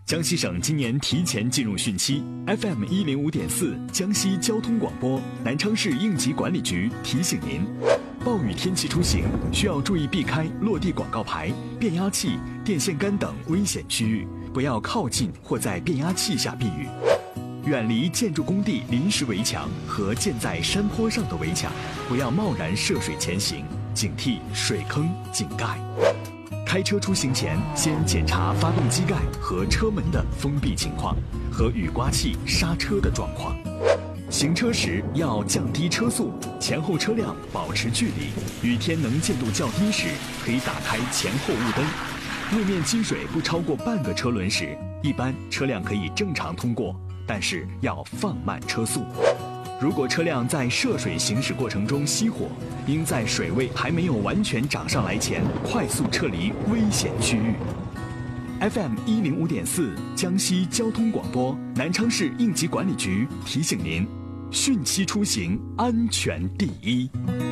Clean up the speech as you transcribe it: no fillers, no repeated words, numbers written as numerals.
江西省今年提前进入汛期 ，FM 105.4江西交通广播南昌市应急管理局提醒您：暴雨天气出行需要注意避开落地广告牌、变压器、电线杆等危险区域，不要靠近或在变压器下避雨。远离建筑工地临时围墙和建在山坡上的围墙，不要贸然涉水前行，警惕水坑、井盖。开车出行前，先检查发动机盖和车门的封闭情况和雨刮器刹车的状况。行车时要降低车速，前后车辆保持距离。雨天能见度较低时，可以打开前后雾灯。路面积水不超过半个车轮时，一般车辆可以正常通过，但是要放慢车速。如果车辆在涉水行驶过程中熄火，应在水位还没有完全涨上来前快速撤离危险区域。FM 105.4江西交通广播南昌市应急管理局提醒您：汛期出行安全第一。